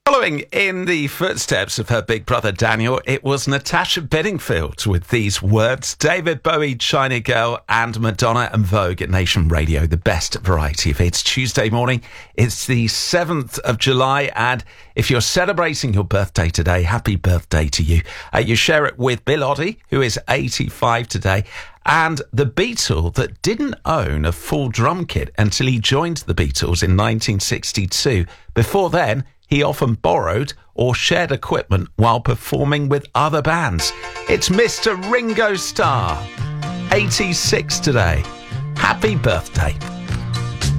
Following in the footsteps of her big brother Daniel, it was Natasha Bedingfield with these words. David Bowie, China Girl, and Madonna and Vogue at Nation Radio, the best variety of hits. Tuesday morning, it's the 7th of July, and if you're celebrating your birthday today, happy birthday to you. You share it with Bill Oddie, who is 85 today, and the Beatle that didn't own a full drum kit until he joined the Beatles in 1962. Before then, he often borrowed or shared equipment while performing with other bands. It's Mr. Ringo Starr, 86 today. Happy birthday.